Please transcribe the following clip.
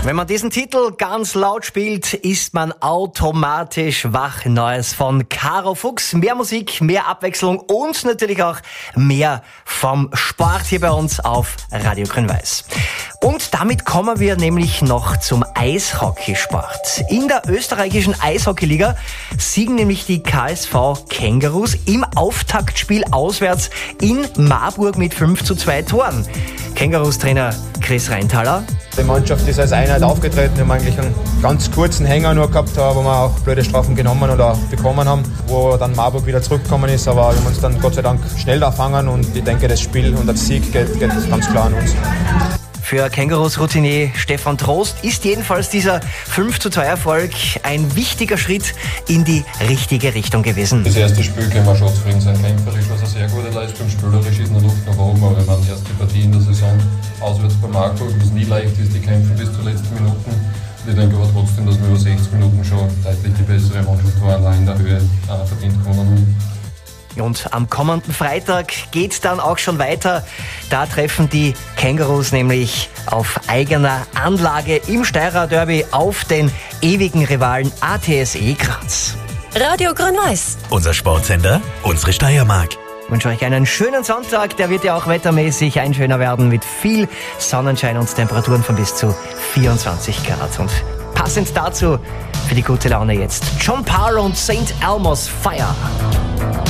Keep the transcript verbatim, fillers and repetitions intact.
Wenn man diesen Titel ganz laut spielt, ist man automatisch wach. Neues von Caro Fuchs. Mehr Musik, mehr Abwechslung und natürlich auch mehr vom Sport hier bei uns auf Radio Grün-Weiß. Und damit kommen wir nämlich noch zum Eishockeysport. In der österreichischen Eishockeyliga siegen nämlich die K S V Kängurus im Auftaktspiel auswärts in Marburg mit fünf zu zwei Toren. Kängurus-Trainer Chris Reintaler. Die Mannschaft ist als Einheit aufgetreten. Wir haben eigentlich einen ganz kurzen Hänger nur gehabt, wo wir auch blöde Strafen genommen oder bekommen haben, wo dann Marburg wieder zurückgekommen ist. Aber wir haben uns dann Gott sei Dank schnell da fangen und ich denke, das Spiel und der Sieg geht, geht ganz klar an uns. Für Kängurus-Routinier Stefan Trost ist jedenfalls dieser fünf zu zwei Erfolg ein wichtiger Schritt in die richtige Richtung gewesen. Das erste Spiel können wir schon zufrieden sein. Kämpferisch war es eine sehr gute Leistung, spielerisch ist noch Luft nach oben, aber wenn man die erste Partie in der Saison auswärts bei Marburg, was nie leicht ist, die kämpfen bis zur letzten Minuten. Und ich denke aber trotzdem, dass wir über sechzig Minuten schon deutlich die bessere Mannschaft waren, da in der Höhe äh, verdient gewonnen haben. Und am kommenden Freitag geht's dann auch schon weiter. Da treffen die Kängurus nämlich auf eigener Anlage im Steirer Derby auf den ewigen Rivalen A T S E Graz. Radio Grün-Weiß. Unser Sportsender, unsere Steiermark. Ich wünsche euch einen schönen Sonntag. Der wird ja auch wettermäßig ein schöner werden mit viel Sonnenschein und Temperaturen von bis zu vierundzwanzig Grad. Und passend dazu für die gute Laune jetzt John Paul und Saint Elmo's Fire.